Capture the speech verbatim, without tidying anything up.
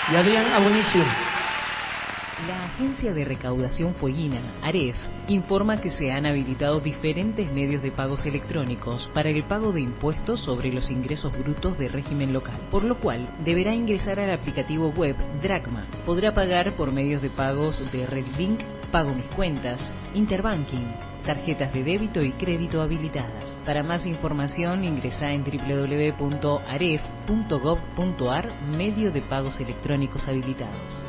y Adrián Abonicio. La Agencia de Recaudación Fueguina, AREF, informa que se han habilitado diferentes medios de pagos electrónicos para el pago de impuestos sobre los ingresos brutos de régimen local, por lo cual deberá ingresar al aplicativo web Dracma. Podrá pagar por medios de pagos de RedLink, Pago Mis Cuentas, Interbanking, tarjetas de débito y crédito habilitadas. Para más información ingresa en w w w punto aref punto gov punto ar, medio de pagos electrónicos habilitados.